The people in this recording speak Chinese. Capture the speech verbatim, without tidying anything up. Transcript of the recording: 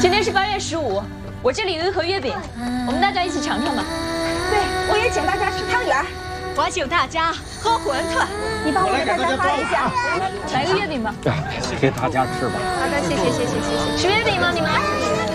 今天是八月十五，我这里有一盒月饼，我们大家一起尝尝吧。 对，我也请大家吃汤圆， 我请大家喝馄饨。 你帮我给大家发一下， 来个月饼吧。 给大家吃吧。 好的，谢谢谢谢谢谢。吃月饼吗？你们？